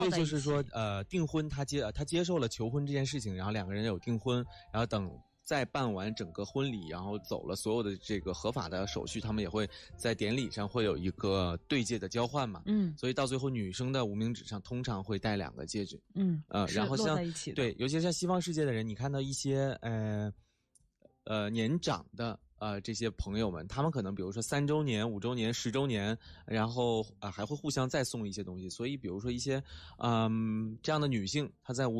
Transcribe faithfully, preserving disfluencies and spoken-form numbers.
所以就是说，呃，订婚他接他接受了求婚这件事情，然后两个人有订婚，然后等再办完整个婚礼，然后走了所有的这个合法的手续，他们也会在典礼上会有一个对戒的交换嘛。 嗯， 所以到最后女生的无名指上通常会戴两个戒指。 嗯， 呃，然后像对，尤其是像西方世界的人，你看到一些呃呃年长的。呃，这些朋友们，他们可能比如说三周年、五周年、十周年，然后啊、呃、还会互相再送一些东西。所以，比如说一些嗯这样的女性，她在无